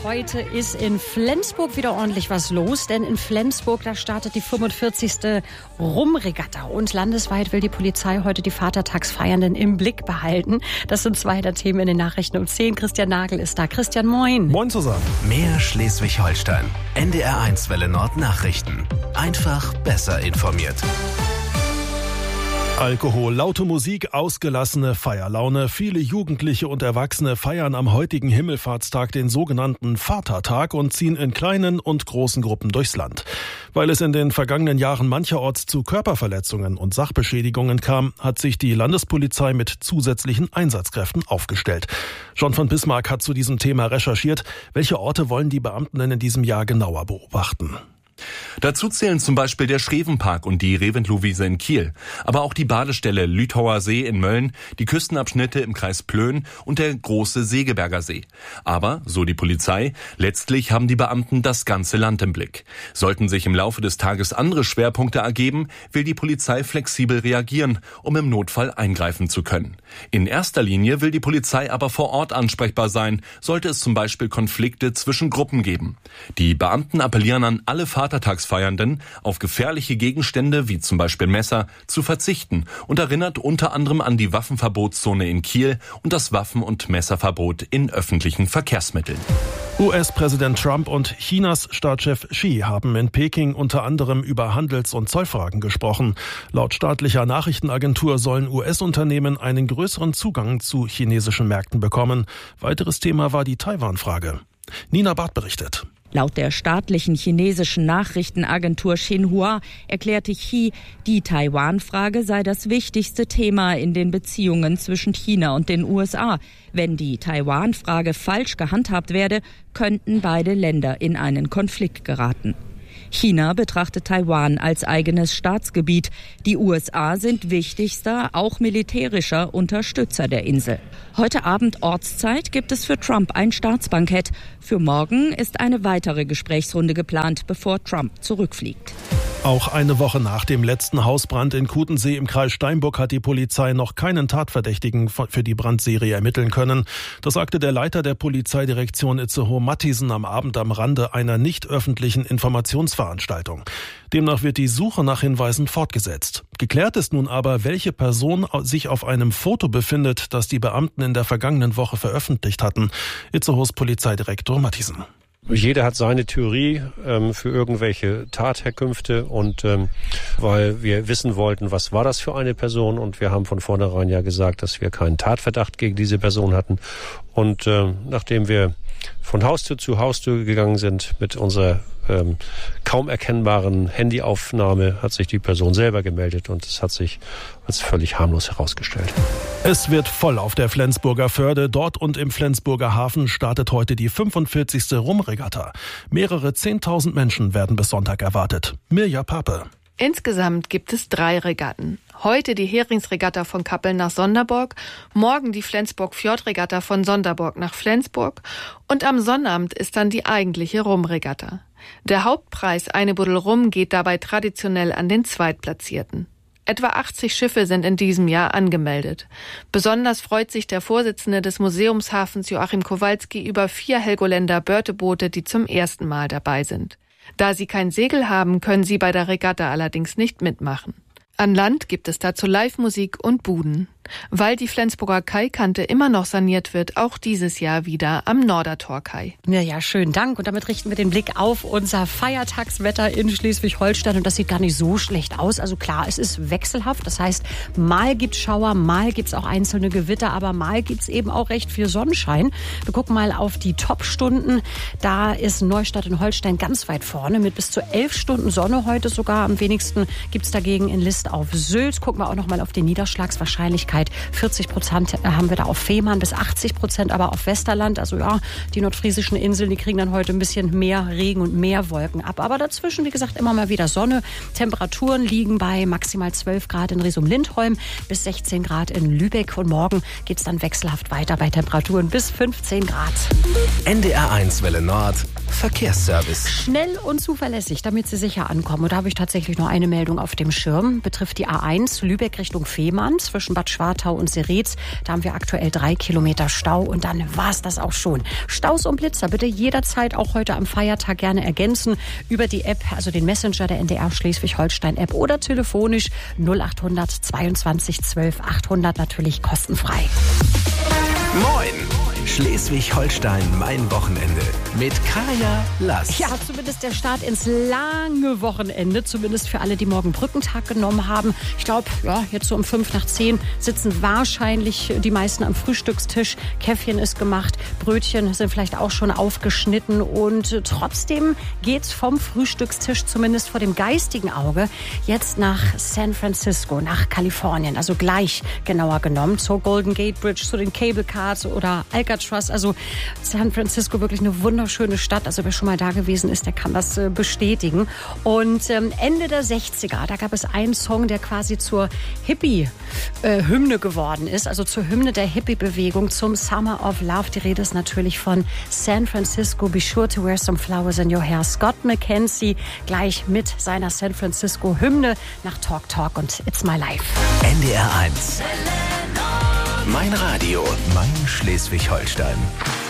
Heute ist in Flensburg wieder ordentlich was los, denn in Flensburg, da startet die 45. Rumregatta und landesweit will die Polizei heute die Vatertagsfeiernden im Blick behalten. Das sind zwei der Themen in den Nachrichten um 10. Christian Nagel ist da. Christian, moin. Moin zusammen. Mehr Schleswig-Holstein. NDR1 Welle Nord Nachrichten. Einfach besser informiert. Alkohol, laute Musik, ausgelassene Feierlaune. Viele Jugendliche und Erwachsene feiern am heutigen Himmelfahrtstag den sogenannten Vatertag und ziehen in kleinen und großen Gruppen durchs Land. Weil es in den vergangenen Jahren mancherorts zu Körperverletzungen und Sachbeschädigungen kam, hat sich die Landespolizei mit zusätzlichen Einsatzkräften aufgestellt. John von Bismarck hat zu diesem Thema recherchiert. Welche Orte wollen die Beamten in diesem Jahr genauer beobachten? Dazu zählen zum Beispiel der Schrevenpark und die Reventlow-Wiese in Kiel, aber auch die Badestelle Lüthauer See in Mölln, die Küstenabschnitte im Kreis Plön und der große Segeberger See. Aber, so die Polizei, letztlich haben die Beamten das ganze Land im Blick. Sollten sich im Laufe des Tages andere Schwerpunkte ergeben, will die Polizei flexibel reagieren, um im Notfall eingreifen zu können. In erster Linie will die Polizei aber vor Ort ansprechbar sein, sollte es zum Beispiel Konflikte zwischen Gruppen geben. Die Beamten appellieren an alle Vatertagsfeiernden, auf gefährliche Gegenstände wie zum Beispiel Messer zu verzichten und erinnert unter anderem an die Waffenverbotszone in Kiel und das Waffen- und Messerverbot in öffentlichen Verkehrsmitteln. US-Präsident Trump und Chinas Staatschef Xi haben in Peking unter anderem über Handels- und Zollfragen gesprochen. Laut staatlicher Nachrichtenagentur sollen US-Unternehmen einen größeren Zugang zu chinesischen Märkten bekommen. Weiteres Thema war die Taiwan-Frage. Nina Barth berichtet. Laut der staatlichen chinesischen Nachrichtenagentur Xinhua erklärte Xi, die Taiwan-Frage sei das wichtigste Thema in den Beziehungen zwischen China und den USA. Wenn die Taiwan-Frage falsch gehandhabt werde, könnten beide Länder in einen Konflikt geraten. China betrachtet Taiwan als eigenes Staatsgebiet. Die USA sind wichtigster, auch militärischer Unterstützer der Insel. Heute Abend Ortszeit gibt es für Trump ein Staatsbankett. Für morgen ist eine weitere Gesprächsrunde geplant, bevor Trump zurückfliegt. Auch eine Woche nach dem letzten Hausbrand in Kutensee im Kreis Steinburg hat die Polizei noch keinen Tatverdächtigen für die Brandserie ermitteln können. Das sagte der Leiter der Polizeidirektion Itzehoe Mathiesen am Abend am Rande einer nicht öffentlichen Informationsveranstaltung. Demnach wird die Suche nach Hinweisen fortgesetzt. Geklärt ist nun aber, welche Person sich auf einem Foto befindet, das die Beamten in der vergangenen Woche veröffentlicht hatten. Itzehoes Polizeidirektor Mathiesen. Jeder hat seine Theorie für irgendwelche Tatherkünfte und weil wir wissen wollten, was war das für eine Person, und wir haben von vornherein ja gesagt, dass wir keinen Tatverdacht gegen diese Person hatten, und nachdem wir von Haustür zu Haustür gegangen sind mit unserer kaum erkennbaren Handyaufnahme, hat sich die Person selber gemeldet und es hat sich als völlig harmlos herausgestellt. Es wird voll auf der Flensburger Förde. Dort und im Flensburger Hafen startet heute die 45. Rumregatta. Mehrere 10.000 Menschen werden bis Sonntag erwartet. Mirja Pape. Insgesamt gibt es 3 Regatten. Heute die Heringsregatta von Kappeln nach Sonderborg, morgen die Flensburg-Fjordregatta von Sonderborg nach Flensburg und am Sonnabend ist dann die eigentliche Rumregatta. Der Hauptpreis, eine Buddel Rum, geht dabei traditionell an den Zweitplatzierten. Etwa 80 Schiffe sind in diesem Jahr angemeldet. Besonders freut sich der Vorsitzende des Museumshafens Joachim Kowalski über 4 Helgoländer Börteboote, die zum ersten Mal dabei sind. Da sie kein Segel haben, können sie bei der Regatta allerdings nicht mitmachen. An Land gibt es dazu Live-Musik und Buden. Weil die Flensburger Kaikante immer noch saniert wird, auch dieses Jahr wieder am Nordertorkai. Ja, schönen Dank. Und damit richten wir den Blick auf unser Feiertagswetter in Schleswig-Holstein. Und das sieht gar nicht so schlecht aus. Also klar, es ist wechselhaft. Das heißt, mal gibt's Schauer, mal gibt's auch einzelne Gewitter, aber mal gibt's eben auch recht viel Sonnenschein. Wir gucken mal auf die Top-Stunden. Da ist Neustadt in Holstein ganz weit vorne mit bis zu 11 Stunden Sonne heute sogar. Am wenigsten gibt's dagegen in List auf Sylt. Gucken wir auch noch mal auf die Niederschlagswahrscheinlichkeit. 40% haben wir da auf Fehmarn, bis 80% aber auf Westerland. Also ja, die nordfriesischen Inseln, die kriegen dann heute ein bisschen mehr Regen und mehr Wolken ab. Aber dazwischen, wie gesagt, immer mal wieder Sonne. Temperaturen liegen bei maximal 12 Grad in Risum-Lindholm, bis 16 Grad in Lübeck. Und morgen geht es dann wechselhaft weiter bei Temperaturen bis 15 Grad. NDR1 Welle Nord, Verkehrsservice. Schnell und zuverlässig, damit Sie sicher ankommen. Und da habe ich tatsächlich noch eine Meldung auf dem Schirm. Betrifft die A1 Lübeck Richtung Fehmarn zwischen Bad Schwartau Schwartau und Seretz. Da haben wir aktuell 3 Kilometer Stau und dann war's das auch schon. Staus und Blitzer bitte jederzeit auch heute am Feiertag gerne ergänzen über die App, also den Messenger der NDR Schleswig-Holstein-App oder telefonisch 0800 22 12 800, natürlich kostenfrei. Moin! Schleswig-Holstein, mein Wochenende mit Kaya Lass. Ja, zumindest der Start ins lange Wochenende, zumindest für alle, die morgen Brückentag genommen haben. Ich glaube, ja, jetzt so um 5:10 sitzen wahrscheinlich die meisten am Frühstückstisch. Käffchen ist gemacht, Brötchen sind vielleicht auch schon aufgeschnitten und trotzdem geht's vom Frühstückstisch, zumindest vor dem geistigen Auge, jetzt nach San Francisco, nach Kalifornien. Also gleich genauer genommen zur Golden Gate Bridge, zu den Cable Cars oder Alcatraz. Also San Francisco wirklich eine wunderschöne Stadt. Also wer schon mal da gewesen ist, der kann das bestätigen. Und Ende der 60er, da gab es einen Song, der quasi zur Hippie-Hymne geworden ist. Also zur Hymne der Hippie-Bewegung, zum Summer of Love. Die Rede ist natürlich von San Francisco. Be sure to wear some flowers in your hair. Scott McKenzie gleich mit seiner San Francisco-Hymne nach Talk Talk und It's My Life. NDR 1. Mein Radio, mein Schleswig-Holstein.